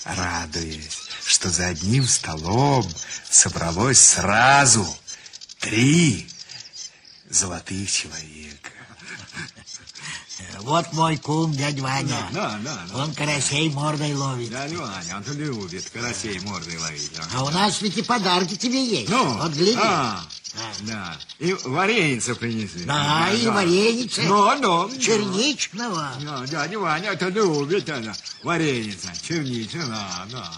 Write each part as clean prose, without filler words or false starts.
радуясь, что за одним столом собралось сразу 3 золотых человека. Вот мой кум, дядя Ваня. Он карасей мордой ловит. Дядя Ваня, он любит карасей мордой ловить. А у нас ведь и подарки тебе есть. Вот гляди. Да. И вареница принесли. Да, и вареница. Черничного. Да, дядя Ваня это любит. Вареница, черничная, да.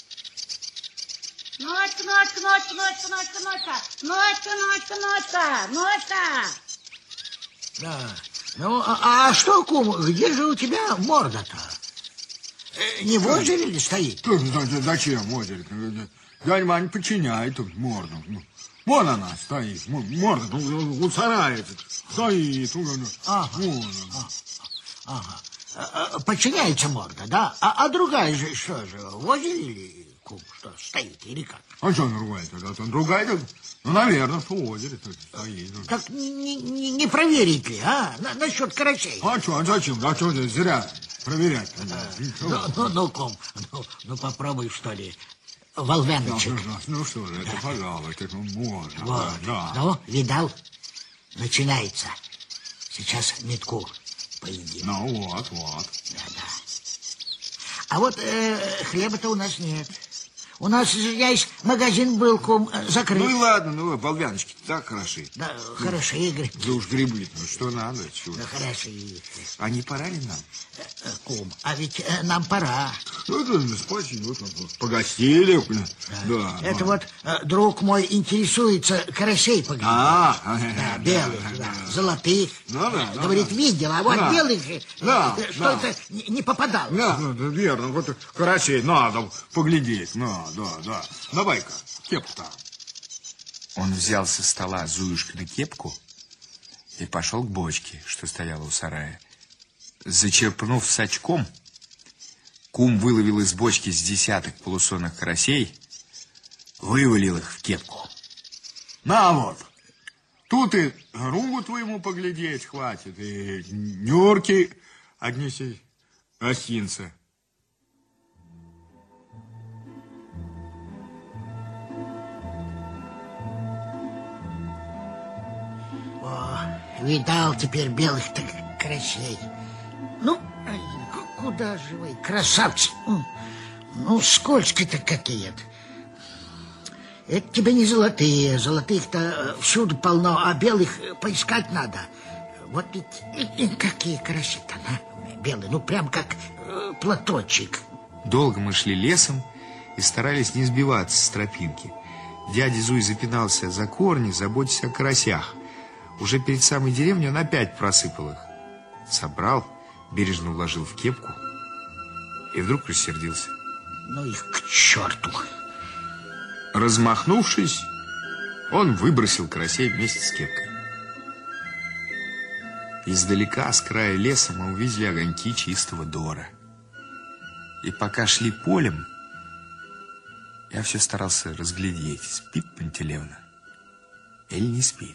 Ночка. Да. Ну, а что, кум, где же у тебя морда-то? Не в озере ли стоит? Зачем в озере? Дядя Ваня подчиняет морду. Вон она стоит, морда у сарая стоит. Подчиняется морда, да? А другая же что же, в озере или кум, что стоит, или как? А что другая-то? Другая-то, ну, наверное, в озере стоит. Так не проверить ли, а? Насчет карасей. А что, зачем? А что зря проверять? Ну, кум, ну попробуй, что ли. Волвяночек. Ну что же, это, пожалуйста, это можно. Вот. Да. Ну, видал? Начинается. Сейчас метку поедим. Ну, вот. Да. А вот хлеба-то у нас нет. У нас здесь магазин был, кум, закрыт. Ну и ладно, ну, волвяночки так хороши. Да, хороши, Игорь. Да уж грибы, ну что надо, чего? Да, хороши. А не пора ли нам? Кум, а ведь нам пора. Ну, это спасибо, вот, погостили. Да. Это вот друг мой интересуется, карасей поглядел. Да, белых, да, золотых. Говорит, видел, а вот белых что-то не попадал. Да, верно, вот карасей надо поглядеть, да. Давай-ка, кепку-то. Он взял со стола Зуюшкину кепку и пошел к бочке, что стояла у сарая. Зачерпнув сачком, кум выловил из бочки с 10 полусонных карасей, вывалил их в кепку. На вот, тут и другу твоему поглядеть хватит, и Нюрке отнеси осинца. Видал теперь белых-то карасей. Ну, куда же вы, красавцы? Ну, скользкие-то какие-то. Это тебе не золотые. Золотых-то всюду полно, а белых поискать надо. Вот ведь какие караси-то, белые, ну, прям как платочек. Долго мы шли лесом и старались не сбиваться с тропинки. Дядя Зуй запинался за корни, заботясь о карасях. Уже перед самой деревней он опять просыпал их. Собрал, бережно уложил в кепку и вдруг рассердился. Ну их к черту. Размахнувшись, он выбросил карасей вместе с кепкой. Издалека, с края леса, мы увидели огоньки чистого дора. И пока шли полем, я все старался разглядеть, спит Пантелеевна или не спит.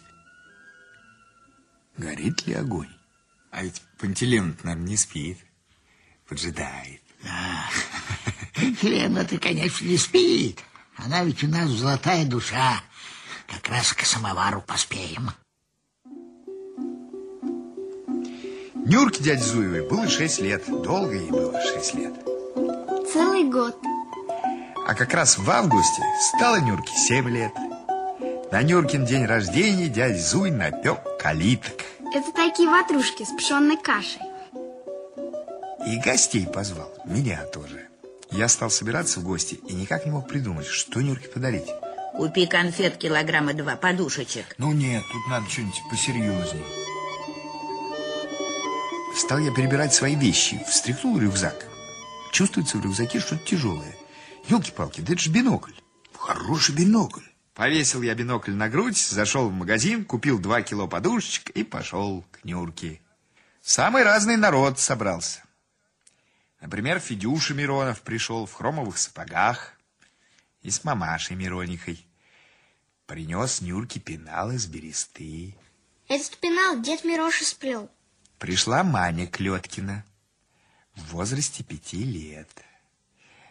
Горит ли огонь? А ведь Пантелеевна, наверное, не спит, поджидает. Да. Пантелеевна-то, конечно, не спит. Она ведь у нас золотая душа. Как раз к самовару поспеем. Нюрке дяде Зуевой было 6 лет. Долго ей было 6 лет. Целый год. А как раз в августе стало Нюрке 7 лет. На Нюркин день рождения дядя Зуй напек калиток. Это такие ватрушки с пшенной кашей. И гостей позвал, меня тоже. Я стал собираться в гости и никак не мог придумать, что Нюрке подарить. Купи конфет 2 килограмма, подушечек. Ну нет, тут надо что-нибудь посерьезнее. Стал я перебирать свои вещи, встряхнул рюкзак. Чувствуется в рюкзаке что-то тяжелое. Ёлки-палки, да это же бинокль. Хороший бинокль. Повесил я бинокль на грудь, зашел в магазин, купил 2 кило подушечек и пошел к Нюрке. Самый разный народ собрался. Например, Федюша Миронов пришел в хромовых сапогах и с мамашей Миронихой. Принес Нюрке пенал из бересты. Этот пенал дед Мироша сплел. Пришла Маня Клеткина в возрасте 5 лет.